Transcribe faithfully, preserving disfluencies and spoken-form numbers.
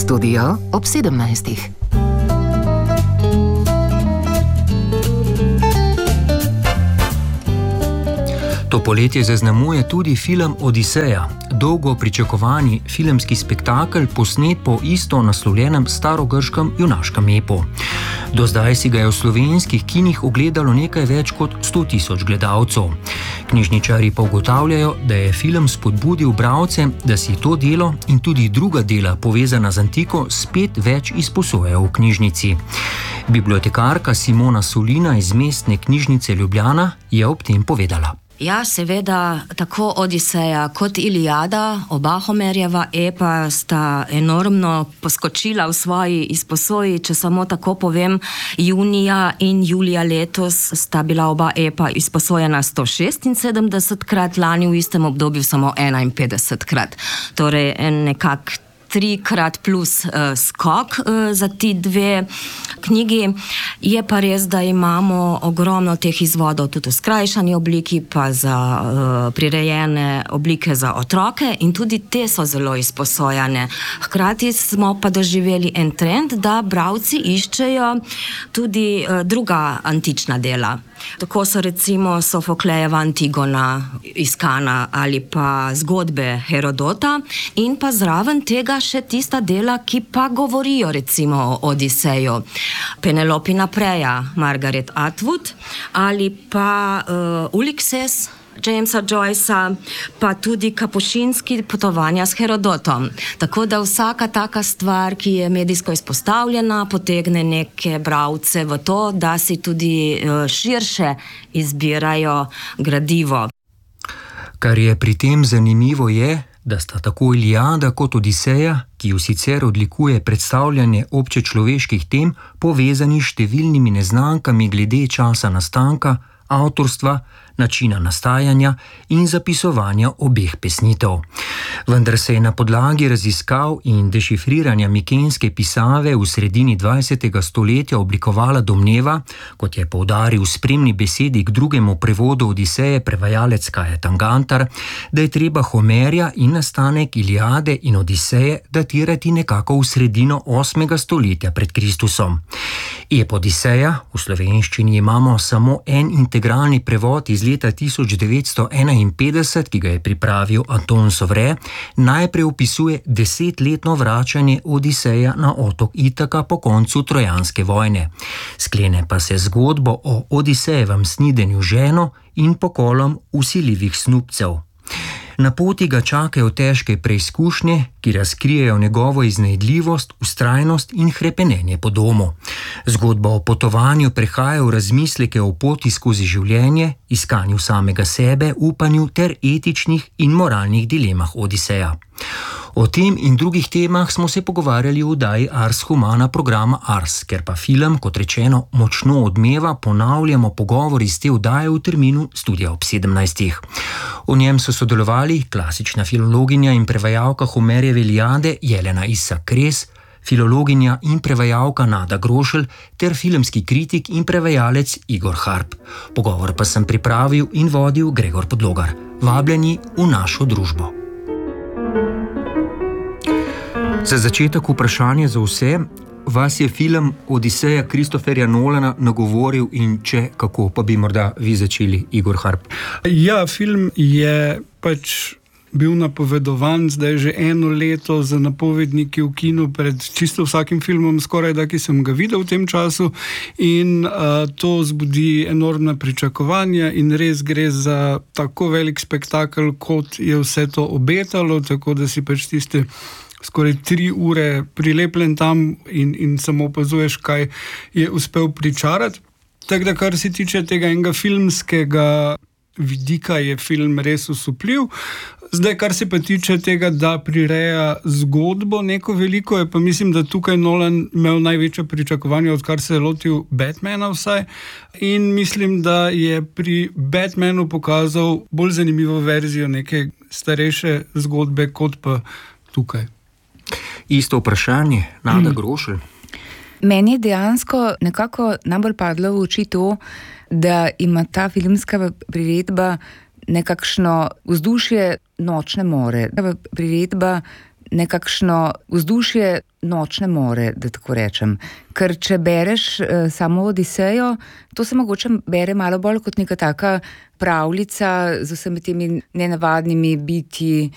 Studio ob sedemnajstih. To poletje zaznamuje tudi film Odiseja, dolgo pričakovani filmski spektakel, posnet po isto naslovljenem starogrškem junaškem epu. Do zdaj si ga je v slovenskih kinih ogledalo nekaj več kot sto tisoč gledalcev. Knjižničarji pa ugotavljajo, da je film spodbudil bralce, da si to delo in tudi druga dela, povezana z antiko, spet več izposojajo v knjižnici. Bibliotekarka Simona Solina iz Mestne knjižnice Ljubljana je ob tem povedala. Ja, seveda, tako Odiseja kot Iliada, oba Homerjeva epa sta enormno poskočila v svoji izposoji. Če samo tako povem, junija in julija letos sta bila oba epa izposojena sto šestinsedemdesetkrat, lani v istem obdobju samo enainpetdesetkrat. Torej nekak trikrat plus uh, skok uh, za ti dve knjigi. Je pa res, da imamo ogromno teh izvodov tudi v skrajšani obliki, pa za uh, prirejene oblike za otroke in tudi te so zelo izposojane. Hkrati smo pa doživeli en trend, da bralci iščejo tudi uh, druga antična dela. Tako so recimo Sofoklejeva Antigona iskana ali pa zgodbe Herodota in pa zraven tega še tista dela, ki pa govorijo recimo o Odiseju. Penelopina Preja, Margaret Atwood ali pa uh, Ulysses Jamesa Joycea, pa tudi Kapušinski Potovanja s Herodotom. Tako da vsaka taka stvar, ki je medijsko izpostavljena, potegne neke bralce v to, da si tudi širše izbirajo gradivo. Kar je pri tem zanimivo je, da sta tako Iliada kot Odiseja, ki ju sicer odlikuje predstavljanje občečloveških tem, povezani s številnimi neznankami glede časa nastanka, avtorstva, načina nastajanja in zapisovanja obeh pesnitev. Vendar se je na podlagi raziskav in dešifriranja mikenske pisave v sredini dvajsetega stoletja oblikovala domneva, kot je poudaril v spremni besedi k drugemu prevodu Odiseje prevajalec Kajetan Gantar, da je treba Homerja in nastanek Iliade in Odiseje datirati nekako v sredino osmega stoletja pred Kristusom. Ep Odiseja, v slovenščini imamo samo en integralni prevod iz leta tisoč devetsto enainpetdeset, ki ga je pripravil Anton Sovre, najprej opisuje desetletno vračanje Odiseja na otok Itaka po koncu trojanske vojne. Sklene pa se zgodbo o Odisejevem snidenju ženo in pokolom vsiljivih snubcev. Na poti ga čakajo težke preizkušnje, ki razkrijejo njegovo iznajdljivost, vztrajnost in hrepenenje po domu. Zgodba o potovanju prehaja v razmisleke o poti skozi življenje, iskanju samega sebe, upanju ter etičnih in moralnih dilemah Odiseja. O tem in drugih temah smo se pogovarjali v oddaji Ars Humana programa Ars, ker pa film, kot rečeno, močno odmeva, ponavljamo pogovor iz te oddaje v terminu Studia ob sedemnajstih. V njem so sodelovali klasična filologinja in prevajalka Homerjeve Iliade Jelena Isak Kres, filologinja in prevajalka Nada Grošelj ter filmski kritik in prevajalec Igor Harp. Pogovor pa sem pripravil in vodil Gregor Podlogar. Vabljeni v našo družbo. Za začetek vprašanje za vse. Vas je film Odiseja Christopherja Nolana nagovoril in če, kako, pa bi morda vi začeli, Igor Harp? Ja, film je pač bil napovedovan zdaj že eno leto z napovedniki v kinu pred čisto vsakim filmom skoraj da, ki sem ga videl v tem času in uh, to zbudi enormna pričakovanja in res gre za tako velik spektakel, kot je vse to obetalo, tako da si pač tiste skoraj tri ure prilepljen tam in, in samo opazuješ, kaj je uspel pričarati. Tako da, kar se tiče tega enega filmskega vidika, je film res osupljiv. Zdaj, kar se pa tiče tega, da prireja zgodbo neko veliko, je pa mislim, da tukaj Nolan imel največje pričakovanje, odkar se je lotil Batmana vsaj. In mislim, da je pri Batmanu pokazal bolj zanimivo verzijo neke starejše zgodbe, kot pa tukaj. Isto vprašanje, Nada Grošelj. Meni je dejansko nekako najbolj padlo v oči to, da ima ta filmska priredba nekakšno vzdušje nočne more. Priredba nekakšno vzdušje nočne more, da tako rečem. Ker če bereš uh, samo Odisejo, to se mogoče bere malo bolj kot neka taka pravljica z vsemi temi nenavadnimi bitji,